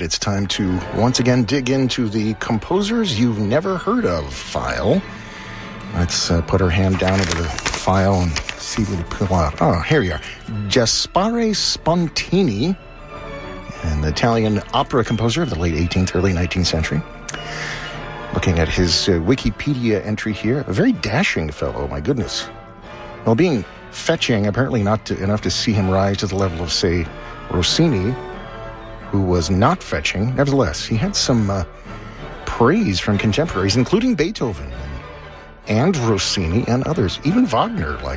it's time to once again dig into the composers you've never heard of file. Let's put our hand down into the file and see what we pull out. Oh, here you are. Gaspare Spontini, an Italian opera composer of the late 18th, early 19th century. Looking at his Wikipedia entry here, a very dashing fellow, my goodness. Well, being fetching, apparently not enough to see him rise to the level of, say, Rossini, who was not fetching. Nevertheless, he had some praise from contemporaries, including Beethoven and Rossini and others, even Wagner, like